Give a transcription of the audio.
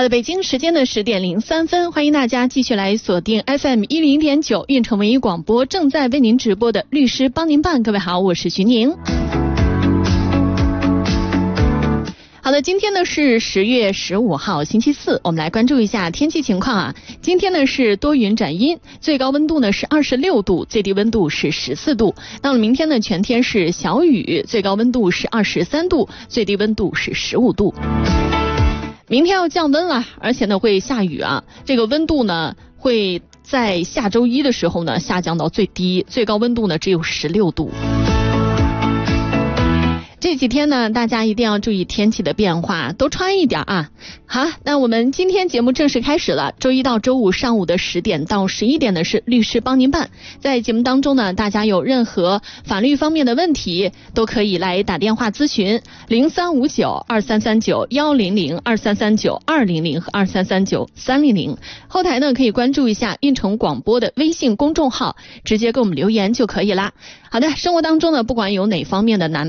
的，北京时间的10点03分，欢迎大家继续来锁定 FM10.9 运城文艺广播正在为您直播的律师帮您办。各位好，我是徐宁。好的，今天呢是10月15号星期四，我们来关注一下天气情况啊。今天呢是多云转阴，最高温度呢是26度，最低温度是14度。到了明天呢全天是小雨，最高温度是23度，最低温度是15度。明天要降温了，而且呢会下雨啊，这个温度呢会在下周一的时候呢下降到最低，最高温度呢只有16度。这几天呢，大家一定要注意天气的变化，多穿一点啊。好，那我们今天节目正式开始了。周一到周五上午的10点到11点呢是律师帮您办。在节目当中呢，大家有任何法律方面的问题，都可以来打电话咨询03592339-100、2339-200和2339-300。后台呢可以关注一下运城广播的微信公众号，直接给我们留言就可以啦。好的，生活当中呢，不管有哪方面的难